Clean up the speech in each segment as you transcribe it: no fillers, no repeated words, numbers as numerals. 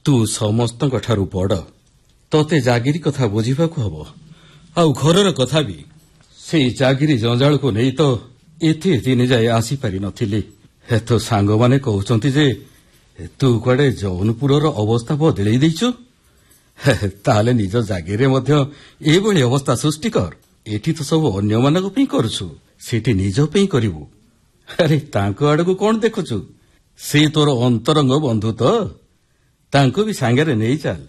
तू समस्त बड़ तोते जागिरी कथा बुझा हम आउ घर कथा भी से जागिरी जंजाल को नहीं तो एते दिन जाए आसी पारि नथिली। तो सांग माने कहउचंती जे तू कुआडे जौनपुर अवस्था बदल देचु ताले निज जागिरे मध्य एभली अवस्था सृष्टि कर। एठी तो सब अन्य मानक पई करछु सेठी निज पई करिवु। अरे तांको आडको कोन देखुछु से तोर अंतरंग बंधु तो तांको भी सांगरे नहीं चल।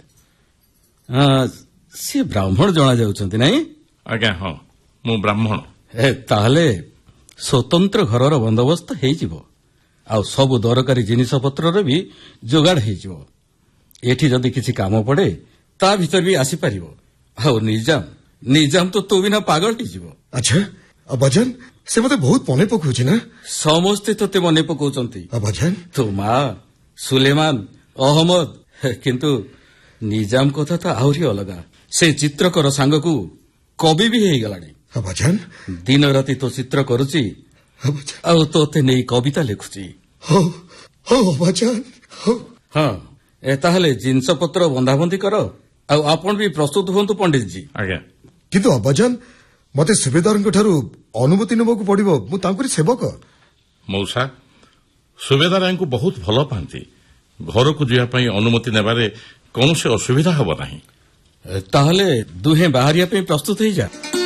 से ब्राह्मण जना जाउचंती नहीं? आज्ञा हाँ मु ब्राह्मण। ताहले स्वतंत्र घरर बंदोबस्त हेजिबो आ सब दरकारी जिनिस पत्रर भी जोगाड़ हेजिबो। एठी जदि किछि काम पड़े ता भीतर भी आसी परिबो। आ निजाम निजाम तो तू बिना पागल हेजिबो। अच्छा अबाजान से मते बहुत मने पकउछि ना? समस्ते तोते मने पकउचंती अबाजान तो मां सुलेमान अहमद किंतु निजाम कथा तो आहुरी अलगा। से चित्रकर सांग को कवि भी हे गलानी। अबाजान दिन राति तो चित्र करूची आ तोते नहीं कविता लिखुची। हो हो अबाजान हो। हाँ ए ताहले जिनस पत्र बंधाबंधी कर आपण भी प्रस्तुत हुंतु पंडित जी। आज्ञा किंतु अबाजान मते सुबेदारଙ୍କ ठारू अनुमति नेबको पड़िबो। मु तांकरी सेवक। मौसा सुबेदार को बहुत भल पाती घर को जावाई अनुमति नेबारे कौन से असुविधा हब नहीं। ताहले दुहे बाहरिया पे प्रस्तुत हो जा।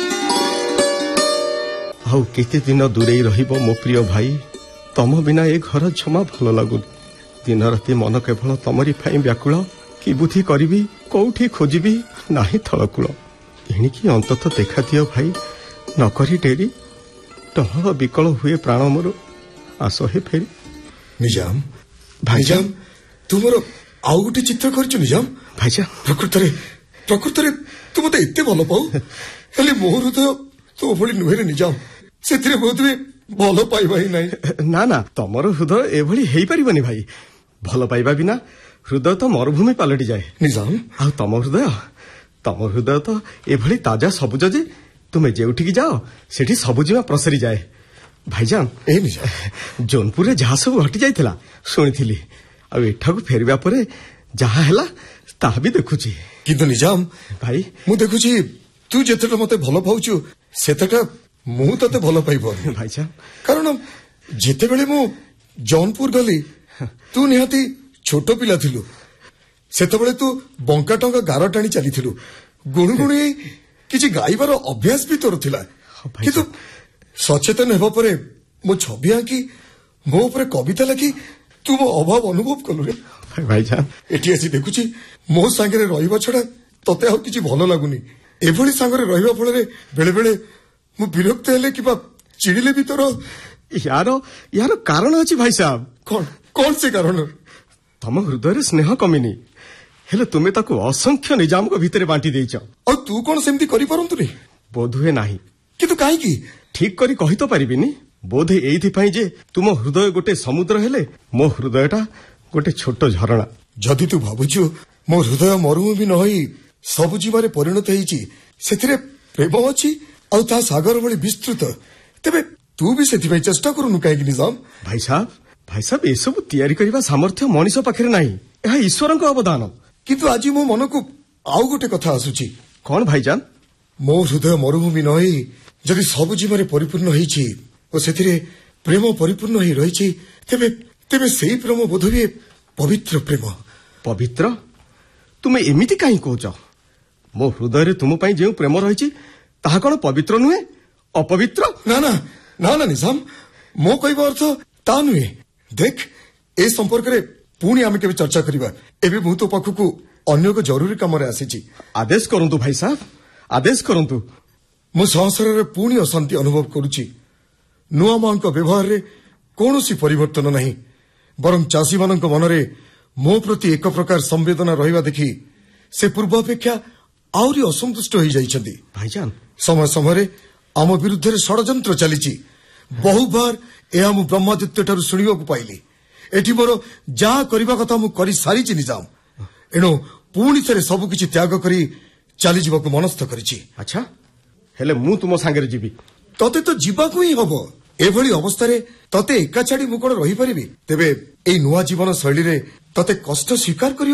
आउ केते दिन दूरे रहिबो मो प्रिय भाई। तम बिना ए घर जमा भल लागु। दिन राति मन केवल तमरी फाई व्याकुल कि बुद्धि करिबी कोठी खोजिबी नाही थळकुल। एणिकी अंतत देखा दियो भाई न करी डेरी टहल विकल हुए प्राण मोर आस हे फेरी। निजाम भाईजान तुमरो आउ गोटे चित्र करछु निजाम। भाईजान प्रकृतरे तू मते एते भल पाऊ हेले मो हृदय तो भली नुहे रे निजाम। सेतिरे बोधवे भल पाइबा ही नाही। ना ना तमरो हृदय एभली हेई परिबनी भाई। भल पाइबा बिना हृदय तो मरुभूमि पालटी जाए निजाम। आ तम हृदय तो एभली ताजा सबुज जे तुमे जेउठी की जाओ सेठी सबुजिमा प्रसरी जाए। भाईजान ए निजाम जौनपुर रे जहा सब हटी जाइथिला सुनिथिली आ एठाकू फेरबा परे जहा हैला ता भी देखुची। किंतु निजाम भाई मु देखुची तू जेतेटा मते भल पाउछु सेतेटा मु तते भल पाइबो भाईजान। कारण जेते बेले मु जौनपुर गली तू निहाती छोट पिला थिलु। सेते बेले तू बंका टंका गार टाणी चलीथिलु। गुणगुणी किछि गाइबार अभ्यास भी तोर थिला। किंतु सचेतन हेबा परे मु छवि आंकी मो ऊपर कविता लिखी तू मो अभाव अनुभव कलु रे भाईजान। एठी आसी देखुची मो सांगरे रहिबा छडा तते आ किछि भल लागुनी। एभली सांगरे रहिबा फଳରେ बेले बेले मु विरक्त हेले किबा चिड़िले भी तोर यार कारण अछि भाई साहब। कौन से कारण? तम हृदय स्नेह कमिनी हेले तुमे ताको असंख्य निजाम को भीतर बांटी देइछ। और तू कौन सेमती करि परंतुनी? बोधुए नाही। किंतु काहे की ठीक करी कहि तो परिबिनी। बोधे एइथि पई जे तुम हृदय गोटे समुद्र हेले मो हृदयटा गोटे छोट झरणा। जदि तू भाबुछु मो हृदय मरुभूमि न होई सबुजीवारे परिणत हेइची सेथिरे प्रेम अछि और ता सागर भली विस्तृत तेबे तू भी सेथि पई चेष्टा करूनु काहे की निजाम? भाई साहब ए सब तैयारी करबा सामर्थ्य मनीष पाखरे नाही। एहा ईश्वरक अवदान। किंतु आज मो मन को आउ गोटे कथा आसुची। कौन भाईजान? मो हृदय मरुभूमि न होई जदि सबुजीवारे परिपूर्ण हेइची और सेथिरे प्रेम परिपूर्ण होई रहिची तेबे सेही प्रेम बोधवे पवित्र प्रेम। पवित्र? तुमे एमिति काहे कहउछ? मो हृदय रे तुम पई जे प्रेम रहिची ताहा कोन पवित्र नुहे अपवित्र? ना ना ना ना निजाम मो कहबा अर्थ ता नुहे। देख ए संपर्क रे पुणी आमे केबे चर्चा करिबा। एबे मु तो पाखु अन्य को जरूरी काम रे आसीची। आदेश करंतु भाई साहब आदेश करंतु। मु संसार रे पुणी अशांति अनुभव करूची। नुआ मांक व्यवहार रे कोनोसी परिवर्तन नहीं बरं चासी मानक मन रे मो प्रति एक प्रकार संवेदना रहिबा देखि से पूर्वापेक्षा आउरी असंतुष्ट होई जाइछन्ती। भाईजान समय समय रे आम विरुद्ध रे षडयंत्र चलीची। बहु बार ए हम ब्रह्मादित्य ठारू सुनिबा को पाइली। एठी मोर जा करबा कथा मु करि सारिची निजाम। एनो पुणी थरे सब किछि त्याग करी चली जीवा को मनस्थ करिची। अच्छा हेले मु तुम सांगरे जीबी? तते तो जीवा को ही हबो। एभली अवस्था रे तते एका छाड़ी मु कोन रहि परिबी? तेबे ए नुआ जीवन शैली रे तते कष्ट स्वीकार करि